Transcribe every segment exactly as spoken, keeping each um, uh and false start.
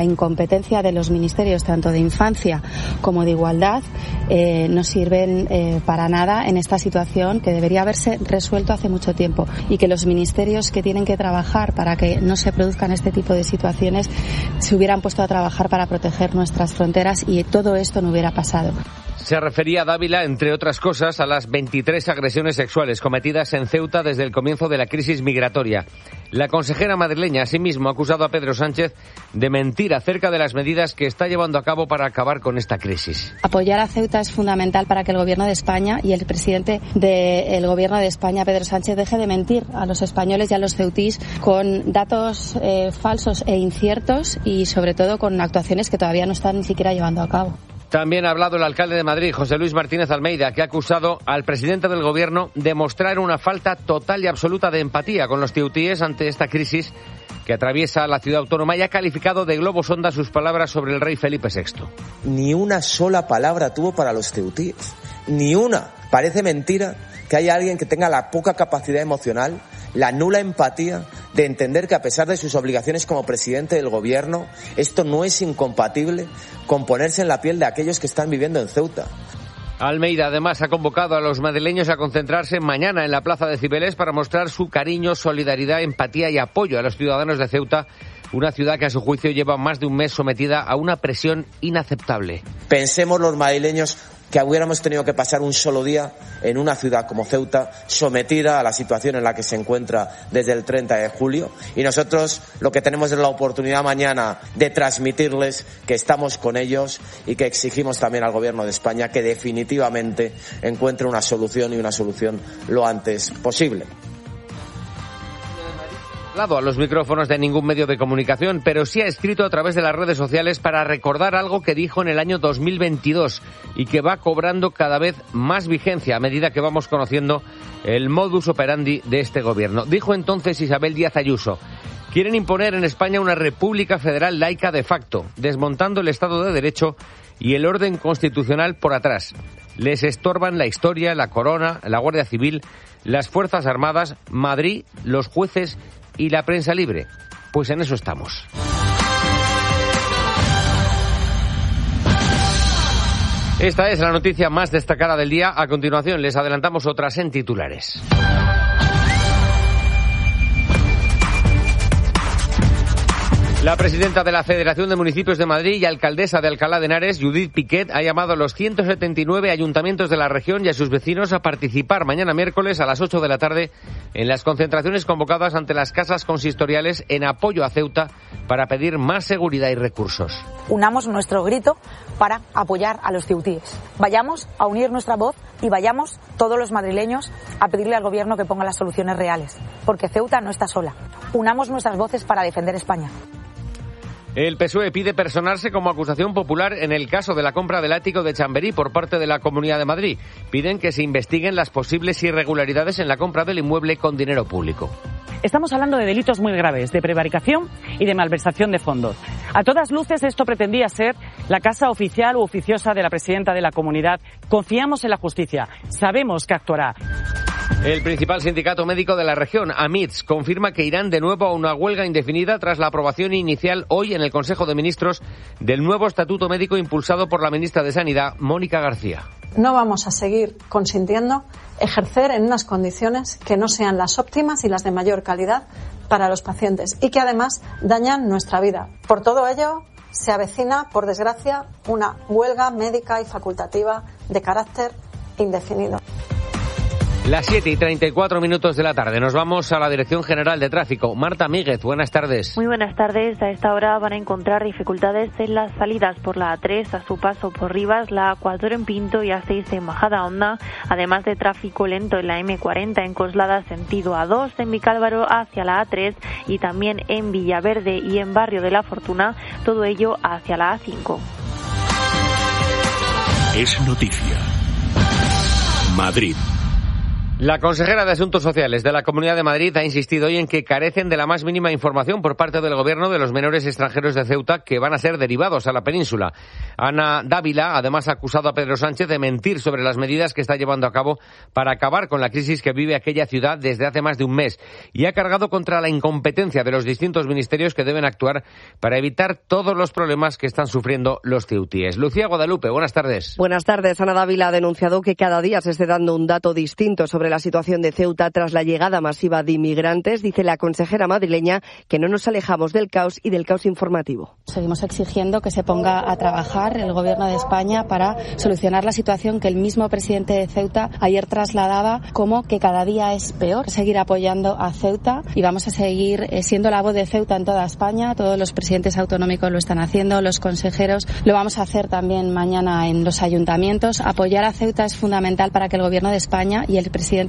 La incompetencia de los ministerios, tanto de Infancia como de Igualdad, eh, no sirven eh, para nada en esta situación que debería haberse resuelto hace mucho tiempo, y que los ministerios que tienen que trabajar para que no se produzcan este tipo de situaciones se hubieran puesto a trabajar para proteger nuestras fronteras y todo esto no hubiera pasado. Se refería Dávila, entre otras cosas, a las veintitrés agresiones sexuales cometidas en Ceuta desde el comienzo de la crisis migratoria. La consejera madrileña, asimismo, ha acusado a Pedro Sánchez de mentir acerca de las medidas que está llevando a cabo para acabar con esta crisis. Apoyar a Ceuta es fundamental para que el Gobierno de España y el presidente del Gobierno de España, Pedro Sánchez, deje de mentir a los españoles y a los ceutís con datos eh, falsos e inciertos y, sobre todo, con actuaciones que todavía no están ni siquiera llevando a cabo. También ha hablado el alcalde de Madrid, José Luis Martínez Almeida, que ha acusado al presidente del Gobierno de mostrar una falta total y absoluta de empatía con los ceutíes ante esta crisis que atraviesa la ciudad autónoma, y ha calificado de globo sonda sus palabras sobre el rey Felipe sexto. Ni una sola palabra tuvo para los ceutíes, ni una. Parece mentira que haya alguien que tenga la poca capacidad emocional, la nula empatía de entender que, a pesar de sus obligaciones como presidente del Gobierno, esto no es incompatible con ponerse en la piel de aquellos que están viviendo en Ceuta. Almeida, además, ha convocado a los madrileños a concentrarse mañana en la Plaza de Cibeles para mostrar su cariño, solidaridad, empatía y apoyo a los ciudadanos de Ceuta, una ciudad que, a su juicio, lleva más de un mes sometida a una presión inaceptable. Pensemos los madrileños que hubiéramos tenido que pasar un solo día en una ciudad como Ceuta, sometida a la situación en la que se encuentra desde el treinta de julio. Y nosotros lo que tenemos es la oportunidad mañana de transmitirles que estamos con ellos y que exigimos también al Gobierno de España que definitivamente encuentre una solución, y una solución lo antes posible. Hablado a los micrófonos de ningún medio de comunicación, pero sí ha escrito a través de las redes sociales para recordar algo que dijo en el año dos mil veintidós y que va cobrando cada vez más vigencia a medida que vamos conociendo el modus operandi de este gobierno. Dijo entonces Isabel Díaz Ayuso: quieren imponer en España una república federal laica de facto, desmontando el Estado de Derecho y el orden constitucional por atrás. Les estorban la historia, la corona, la Guardia Civil, las Fuerzas Armadas, Madrid, los jueces y la prensa libre. Pues en eso estamos. Esta es la noticia más destacada del día. A continuación les adelantamos otras en titulares. La presidenta de la Federación de Municipios de Madrid y alcaldesa de Alcalá de Henares, Judith Piquet, ha llamado a los ciento setenta y nueve ayuntamientos de la región y a sus vecinos a participar mañana miércoles a las ocho de la tarde en las concentraciones convocadas ante las casas consistoriales en apoyo a Ceuta para pedir más seguridad y recursos. Unamos nuestro grito para apoyar a los ceutíes. Vayamos a unir nuestra voz y vayamos todos los madrileños a pedirle al Gobierno que ponga las soluciones reales, porque Ceuta no está sola. Unamos nuestras voces para defender España. El P S O E pide personarse como acusación popular en el caso de la compra del ático de Chamberí por parte de la Comunidad de Madrid. Piden que se investiguen las posibles irregularidades en la compra del inmueble con dinero público. Estamos hablando de delitos muy graves, de prevaricación y de malversación de fondos. A todas luces, esto pretendía ser la casa oficial u oficiosa de la presidenta de la Comunidad. Confiamos en la justicia. Sabemos que actuará. El principal sindicato médico de la región, AMITS, confirma que irán de nuevo a una huelga indefinida tras la aprobación inicial hoy en el Consejo de Ministros del nuevo Estatuto Médico impulsado por la ministra de Sanidad, Mónica García. No vamos a seguir consintiendo ejercer en unas condiciones que no sean las óptimas y las de mayor calidad para los pacientes y que además dañan nuestra vida. Por todo ello, se avecina, por desgracia, una huelga médica y facultativa de carácter indefinido. Las siete y treinta y cuatro minutos de la tarde. Nos vamos a la Dirección General de Tráfico. Marta Míguez, buenas tardes. Muy buenas tardes. A esta hora van a encontrar dificultades en las salidas por la A tres a su paso por Rivas, la A cuatro en Pinto y A seis en Majadahonda, además de tráfico lento en la eme cuarenta en Coslada sentido A dos, en Vicálvaro hacia la A tres y también en Villaverde y en Barrio de la Fortuna, todo ello hacia la A cinco. Es noticia. Madrid. La consejera de Asuntos Sociales de la Comunidad de Madrid ha insistido hoy en que carecen de la más mínima información por parte del Gobierno de los menores extranjeros de Ceuta que van a ser derivados a la península. Ana Dávila, además, ha acusado a Pedro Sánchez de mentir sobre las medidas que está llevando a cabo para acabar con la crisis que vive aquella ciudad desde hace más de un mes y ha cargado contra la incompetencia de los distintos ministerios que deben actuar para evitar todos los problemas que están sufriendo los ceutíes. Lucía Guadalupe, buenas tardes. Buenas tardes. Ana Dávila ha denunciado que cada día se esté dando un dato distinto sobre la situación de Ceuta tras la llegada masiva de inmigrantes. Dice la consejera madrileña que no nos alejamos del caos y del caos informativo. Seguimos exigiendo que se ponga a trabajar el Gobierno de España para solucionar la situación que el mismo presidente de Ceuta ayer trasladaba como que cada día es peor. Seguir apoyando a Ceuta y vamos a seguir siendo la voz de Ceuta en toda España. Todos los presidentes autonómicos lo están haciendo, los consejeros lo vamos a hacer también mañana en los ayuntamientos. Apoyar a Ceuta es fundamental para que el Gobierno de España y el presidente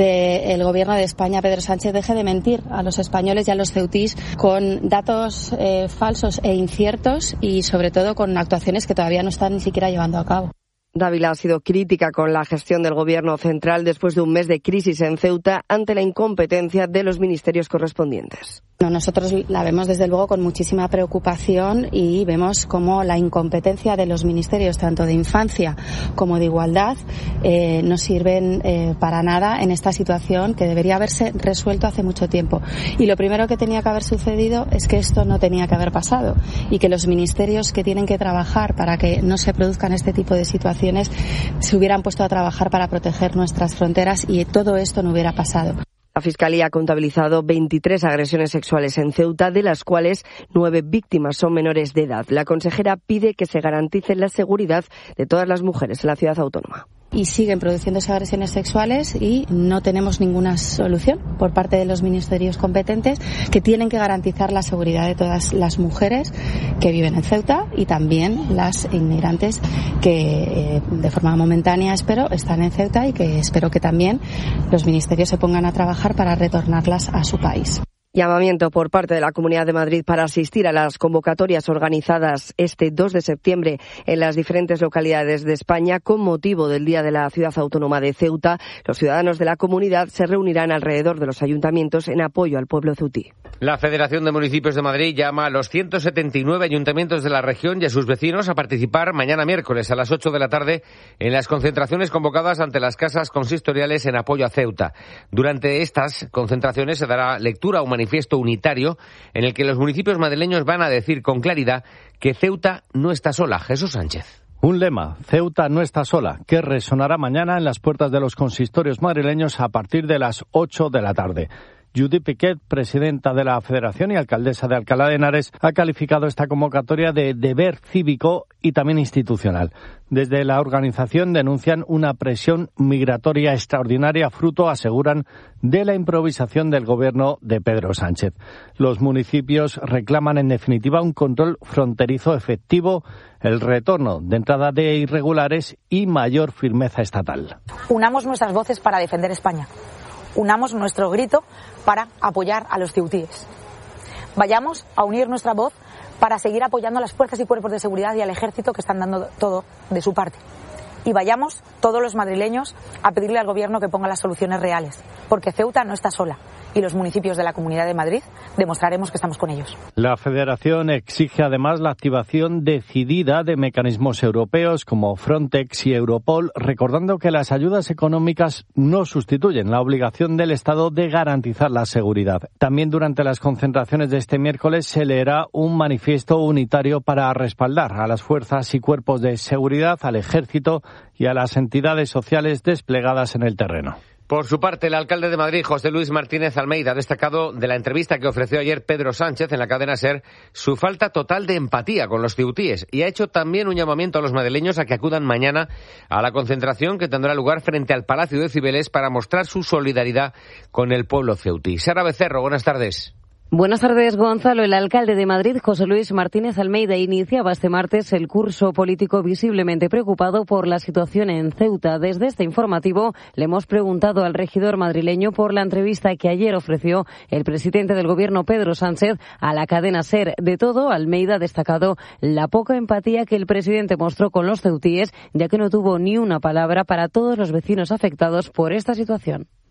del Gobierno de España, Pedro Sánchez, deje de mentir a los españoles y a los ceutís con datos eh, falsos e inciertos y, sobre todo, con actuaciones que todavía no están ni siquiera llevando a cabo. Dávila ha sido crítica con la gestión del Gobierno central después de un mes de crisis en Ceuta ante la incompetencia de los ministerios correspondientes. Nosotros la vemos desde luego con muchísima preocupación y vemos cómo la incompetencia de los ministerios tanto de Infancia como de Igualdad eh, no sirven eh, para nada en esta situación que debería haberse resuelto hace mucho tiempo. Y lo primero que tenía que haber sucedido es que esto no tenía que haber pasado y que los ministerios que tienen que trabajar para que no se produzcan este tipo de situaciones se hubieran puesto a trabajar para proteger nuestras fronteras y todo esto no hubiera pasado. La Fiscalía ha contabilizado veintitrés agresiones sexuales en Ceuta, de las cuales nueve víctimas son menores de edad. La consejera pide que se garantice la seguridad de todas las mujeres en la ciudad autónoma. Y siguen produciéndose agresiones sexuales y no tenemos ninguna solución por parte de los ministerios competentes que tienen que garantizar la seguridad de todas las mujeres que viven en Ceuta y también las inmigrantes que eh, de forma momentánea, espero, están en Ceuta y que espero que también los ministerios se pongan a trabajar para retornarlas a su país. Llamamiento por parte de la Comunidad de Madrid para asistir a las convocatorias organizadas este dos de septiembre en las diferentes localidades de España con motivo del Día de la Ciudad Autónoma de Ceuta. Los ciudadanos de la comunidad se reunirán alrededor de los ayuntamientos en apoyo al pueblo ceutí. La Federación de Municipios de Madrid llama a los ciento setenta y nueve ayuntamientos de la región y a sus vecinos a participar mañana miércoles a las ocho de la tarde en las concentraciones convocadas ante las casas consistoriales en apoyo a Ceuta. Durante estas concentraciones se dará lectura a un manifiesto unitario en el que los municipios madrileños van a decir con claridad que Ceuta no está sola. Jesús Sánchez. Un lema, Ceuta no está sola, que resonará mañana en las puertas de los consistorios madrileños a partir de las ocho de la tarde. Judith Piquet, presidenta de la Federación y alcaldesa de Alcalá de Henares, ha calificado esta convocatoria de deber cívico y también institucional. Desde la organización denuncian una presión migratoria extraordinaria, fruto, aseguran, de la improvisación del gobierno de Pedro Sánchez. Los municipios reclaman, en definitiva, un control fronterizo efectivo, el retorno de entrada de irregulares y mayor firmeza estatal. Unamos nuestras voces para defender España. Unamos nuestro grito para apoyar a los ceutíes. Vayamos a unir nuestra voz para seguir apoyando a las fuerzas y cuerpos de seguridad y al ejército que están dando todo de su parte. Y vayamos todos los madrileños a pedirle al gobierno que ponga las soluciones reales, porque Ceuta no está sola y los municipios de la Comunidad de Madrid demostraremos que estamos con ellos. La Federación exige además la activación decidida de mecanismos europeos como Frontex y Europol, recordando que las ayudas económicas no sustituyen la obligación del Estado de garantizar la seguridad. También durante las concentraciones de este miércoles se leerá un manifiesto unitario para respaldar a las fuerzas y cuerpos de seguridad, al ejército y a las entidades sociales desplegadas en el terreno. Por su parte, el alcalde de Madrid, José Luis Martínez Almeida, ha destacado de la entrevista que ofreció ayer Pedro Sánchez en la cadena SER su falta total de empatía con los ceutíes y ha hecho también un llamamiento a los madrileños a que acudan mañana a la concentración que tendrá lugar frente al Palacio de Cibeles para mostrar su solidaridad con el pueblo ceutí. Sara Becerro, buenas tardes. Buenas tardes, Gonzalo. El alcalde de Madrid, José Luis Martínez Almeida, iniciaba este martes el curso político visiblemente preocupado por la situación en Ceuta. Desde este informativo le hemos preguntado al regidor madrileño por la entrevista que ayer ofreció el presidente del gobierno, Pedro Sánchez, a la cadena SER. De todo, Almeida ha destacado la poca empatía que el presidente mostró con los ceutíes, ya que no tuvo ni una palabra para todos los vecinos afectados por esta situación.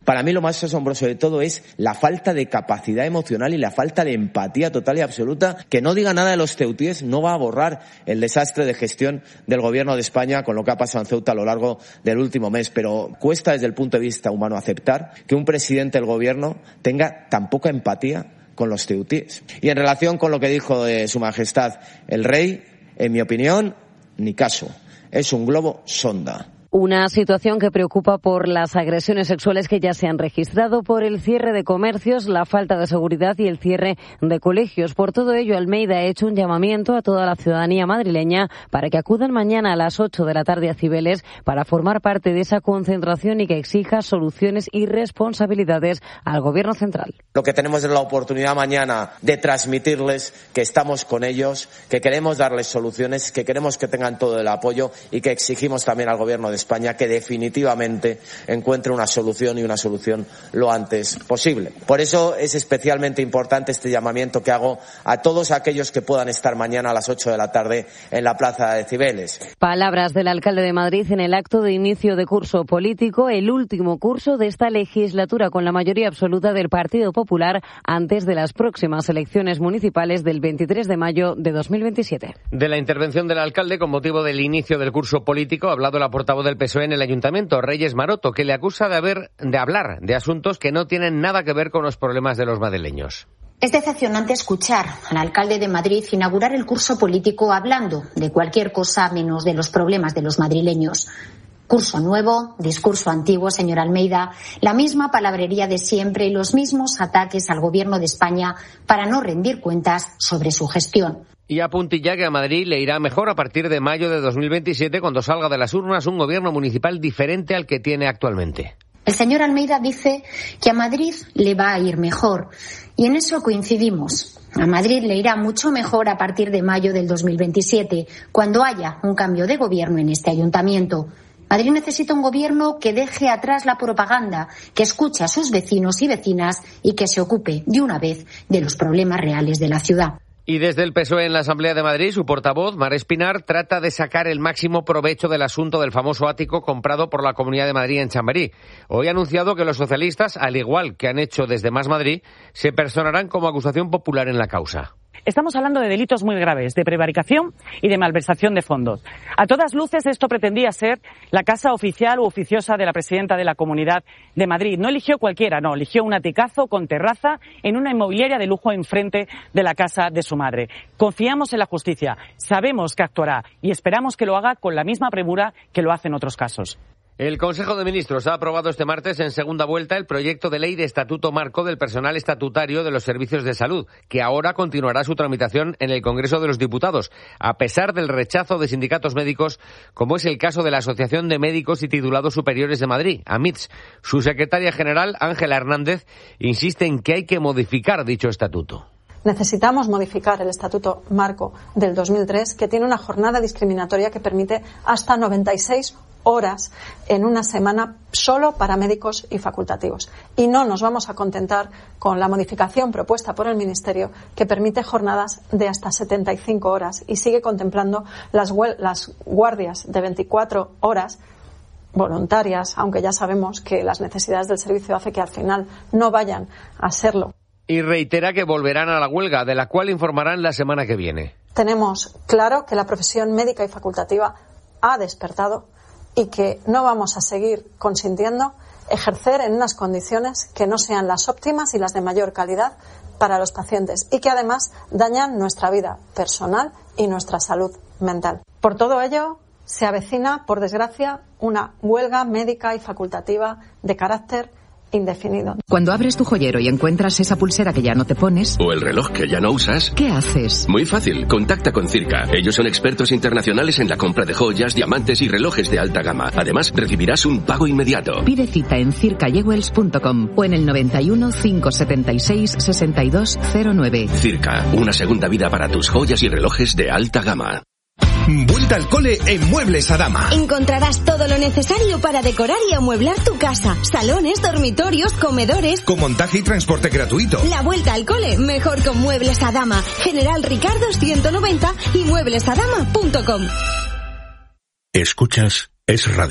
Para mí lo más asombroso de todo es la falta de capacidad emocional y la falta de empatía total y absoluta. Que no diga nada de los ceutíes no va a borrar el desastre de gestión del Gobierno de España con lo que ha pasado en Ceuta a lo largo del último mes, pero cuesta desde el punto de vista humano aceptar que un presidente del Gobierno tenga tan poca empatía con los ceutíes. Y en relación con lo que dijo de Su Majestad el Rey, en mi opinión, ni caso. Es un globo sonda. Una situación que preocupa por las agresiones sexuales que ya se han registrado, por el cierre de comercios, la falta de seguridad y el cierre de colegios. Por todo ello, Almeida ha hecho un llamamiento a toda la ciudadanía madrileña para que acudan mañana a las ocho de la tarde a Cibeles para formar parte de esa concentración y que exija soluciones y responsabilidades al Gobierno central. Lo que tenemos es la oportunidad mañana de transmitirles que estamos con ellos, que queremos darles soluciones, que queremos que tengan todo el apoyo y que exigimos también al Gobierno de España que definitivamente encuentre una solución y una solución lo antes posible. Por eso es especialmente importante este llamamiento que hago a todos aquellos que puedan estar mañana a las ocho de la tarde en la plaza de Cibeles. Palabras del alcalde de Madrid en el acto de inicio de curso político, el último curso de esta legislatura con la mayoría absoluta del Partido Popular antes de las próximas elecciones municipales del veintitrés de mayo de dos mil veintisiete. De la intervención del alcalde con motivo del inicio del curso político ha hablado la portavoz del P S O E en el Ayuntamiento, Reyes Maroto, que le acusa de haber de hablar de asuntos que no tienen nada que ver con los problemas de los madrileños. Es decepcionante escuchar al alcalde de Madrid inaugurar el curso político hablando de cualquier cosa menos de los problemas de los madrileños. Curso nuevo, discurso antiguo, señor Almeida, la misma palabrería de siempre y los mismos ataques al Gobierno de España para no rendir cuentas sobre su gestión. Y apuntilla que a Madrid le irá mejor a partir de mayo de dos mil veintisiete, cuando salga de las urnas un gobierno municipal diferente al que tiene actualmente. El señor Almeida dice que a Madrid le va a ir mejor, y en eso coincidimos. A Madrid le irá mucho mejor a partir de mayo del dos mil veintisiete, cuando haya un cambio de gobierno en este ayuntamiento. Madrid necesita un gobierno que deje atrás la propaganda, que escuche a sus vecinos y vecinas y que se ocupe de una vez de los problemas reales de la ciudad. Y desde el P S O E en la Asamblea de Madrid, su portavoz, Mar Espinar, trata de sacar el máximo provecho del asunto del famoso ático comprado por la Comunidad de Madrid en Chamberí. Hoy ha anunciado que los socialistas, al igual que han hecho desde Más Madrid, se personarán como acusación popular en la causa. Estamos hablando de delitos muy graves, de prevaricación y de malversación de fondos. A todas luces, esto pretendía ser la casa oficial u oficiosa de la presidenta de la Comunidad de Madrid. No eligió cualquiera, no, eligió un aticazo con terraza en una inmobiliaria de lujo enfrente de la casa de su madre. Confiamos en la justicia, sabemos que actuará y esperamos que lo haga con la misma premura que lo hace en otros casos. El Consejo de Ministros ha aprobado este martes en segunda vuelta el proyecto de ley de estatuto marco del personal estatutario de los servicios de salud, que ahora continuará su tramitación en el Congreso de los Diputados, a pesar del rechazo de sindicatos médicos, como es el caso de la Asociación de Médicos y Titulados Superiores de Madrid, AMITS. Su secretaria general, Ángela Hernández, insiste en que hay que modificar dicho estatuto. Necesitamos modificar el Estatuto Marco del dos mil tres, que tiene una jornada discriminatoria que permite hasta noventa y seis horas en una semana solo para médicos y facultativos. Y no nos vamos a contentar con la modificación propuesta por el Ministerio, que permite jornadas de hasta setenta y cinco horas y sigue contemplando las, las guardias de veinticuatro horas voluntarias, aunque ya sabemos que las necesidades del servicio hacen que al final no vayan a serlo. Y reitera que volverán a la huelga, de la cual informarán la semana que viene. Tenemos claro que la profesión médica y facultativa ha despertado y que no vamos a seguir consintiendo ejercer en unas condiciones que no sean las óptimas y las de mayor calidad para los pacientes y que además dañan nuestra vida personal y nuestra salud mental. Por todo ello, se avecina, por desgracia, una huelga médica y facultativa de carácter indefinido. Cuando abres tu joyero y encuentras esa pulsera que ya no te pones, o el reloj que ya no usas, ¿qué haces? Muy fácil, contacta con Circa. Ellos son expertos internacionales en la compra de joyas, diamantes y relojes de alta gama. Además, recibirás un pago inmediato. Pide cita en circa jewels punto com o en el noventa y uno, cinco setenta y seis, sesenta y dos cero nueve. Circa, una segunda vida para tus joyas y relojes de alta gama. Vuelta al cole en Muebles Adama. Encontrarás todo lo necesario para decorar y amueblar tu casa. Salones, dormitorios, comedores. Con montaje y transporte gratuito. La vuelta al cole, mejor con Muebles Adama. General Ricardo ciento noventa y muebles adama punto com. Escuchas Es Radio.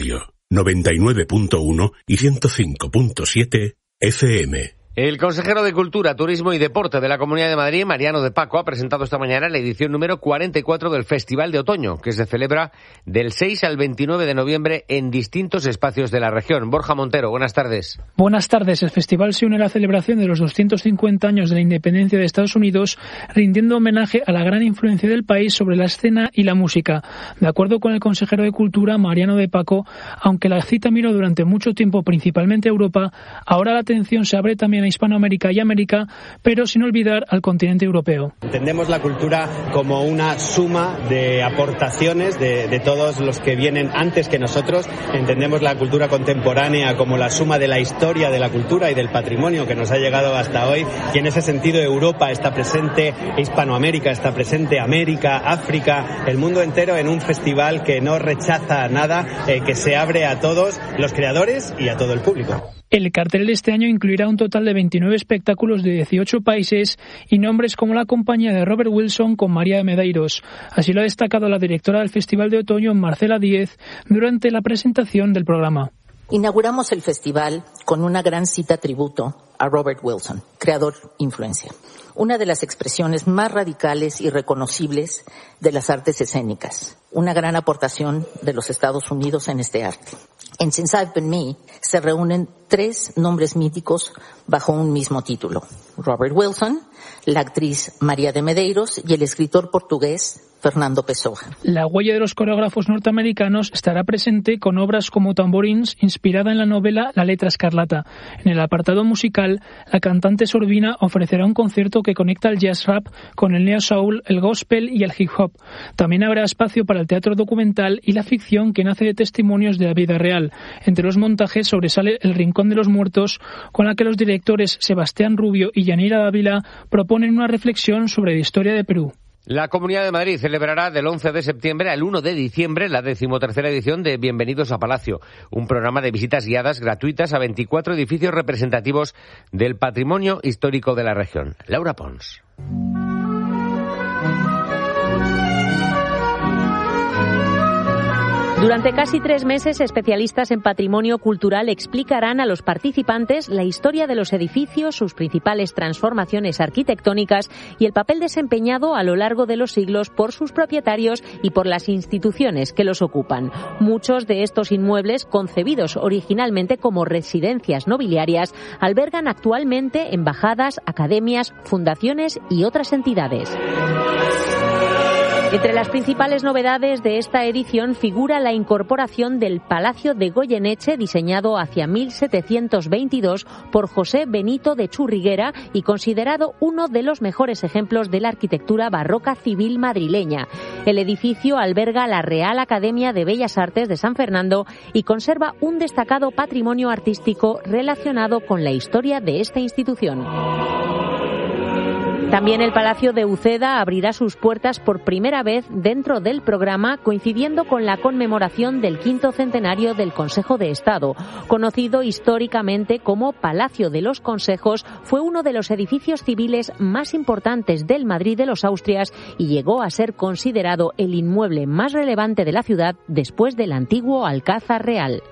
noventa y nueve punto uno y ciento cinco punto siete F M. El consejero de Cultura, Turismo y Deporte de la Comunidad de Madrid, Mariano de Paco, ha presentado esta mañana la edición número cuarenta y cuatro del Festival de Otoño, que se celebra del seis al veintinueve de noviembre en distintos espacios de la región. Borja Montero, buenas tardes. Buenas tardes. El festival se une a la celebración de los doscientos cincuenta años de la independencia de Estados Unidos, rindiendo homenaje a la gran influencia del país sobre la escena y la música. De acuerdo con el consejero de Cultura, Mariano de Paco, aunque la cita miró durante mucho tiempo principalmente a Europa, ahora la atención se abre también a Hispanoamérica y América, pero sin olvidar al continente europeo. Entendemos la cultura como una suma de aportaciones de, de todos los que vienen antes que nosotros. Entendemos la cultura contemporánea como la suma de la historia de la cultura y del patrimonio que nos ha llegado hasta hoy, y en ese sentido Europa está presente, Hispanoamérica está presente, América, África, el mundo entero en un festival que no rechaza nada, eh, que se abre a todos los creadores y a todo el público. El cartel de este año incluirá un total de veintinueve espectáculos de dieciocho países y nombres como la compañía de Robert Wilson con María de Medeiros. Así lo ha destacado la directora del Festival de Otoño, Marcela Díez, durante la presentación del programa. Inauguramos el festival con una gran cita tributo a Robert Wilson, creador influencia, una de las expresiones más radicales y reconocibles de las artes escénicas, una gran aportación de los Estados Unidos en este arte. En Since I've Been Me se reúnen tres nombres míticos bajo un mismo título: Robert Wilson, la actriz María de Medeiros y el escritor portugués Fernando Pessoa. La huella de los coreógrafos norteamericanos estará presente con obras como Tamborins, inspirada en la novela La letra escarlata. En el apartado musical, la cantante sorbina ofrecerá un concierto que conecta el jazz rap con el neo soul, el gospel y el hip hop. También habrá espacio para el teatro documental y la ficción que nace de testimonios de la vida real. Entre los montajes sobresale El Rincón de los Muertos, con la que los directores Sebastián Rubio y Yanira Dávila proponen una reflexión sobre la historia de Perú. La Comunidad de Madrid celebrará del once de septiembre al uno de diciembre la decimotercera edición de Bienvenidos a Palacio, un programa de visitas guiadas gratuitas a veinticuatro edificios representativos del patrimonio histórico de la región. Laura Pons. Durante casi tres meses, especialistas en patrimonio cultural explicarán a los participantes la historia de los edificios, sus principales transformaciones arquitectónicas y el papel desempeñado a lo largo de los siglos por sus propietarios y por las instituciones que los ocupan. Muchos de estos inmuebles, concebidos originalmente como residencias nobiliarias, albergan actualmente embajadas, academias, fundaciones y otras entidades. Entre las principales novedades de esta edición figura la incorporación del Palacio de Goyeneche, diseñado hacia mil setecientos veintidós por José Benito de Churriguera y considerado uno de los mejores ejemplos de la arquitectura barroca civil madrileña. El edificio alberga la Real Academia de Bellas Artes de San Fernando y conserva un destacado patrimonio artístico relacionado con la historia de esta institución. También el Palacio de Uceda abrirá sus puertas por primera vez dentro del programa, coincidiendo con la conmemoración del quinto centenario del Consejo de Estado. Conocido históricamente como Palacio de los Consejos, fue uno de los edificios civiles más importantes del Madrid de los Austrias y llegó a ser considerado el inmueble más relevante de la ciudad después del antiguo Alcázar Real.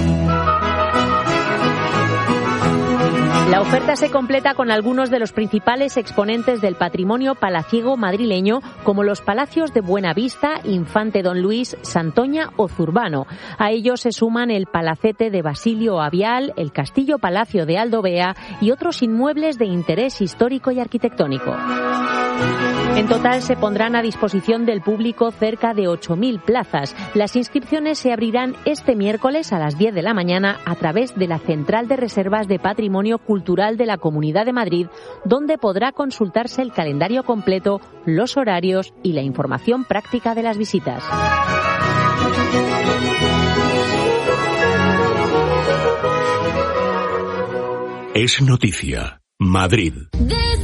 La oferta se completa con algunos de los principales exponentes del patrimonio palaciego madrileño, como los palacios de Buenavista, Infante Don Luis, Santoña o Zurbano. A ellos se suman el Palacete de Basilio Avial, el Castillo Palacio de Aldovea y otros inmuebles de interés histórico y arquitectónico. En total se pondrán a disposición del público cerca de ocho mil plazas. Las inscripciones se abrirán este miércoles a las diez de la mañana a través de la Central de Reservas de Patrimonio Cultural de la Comunidad de Madrid, donde podrá consultarse el calendario completo, los horarios y la información práctica de las visitas. Es noticia. Madrid.